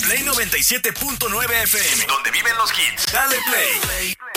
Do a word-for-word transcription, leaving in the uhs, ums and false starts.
Play noventa y siete punto nueve F M, donde viven los hits. Dale play.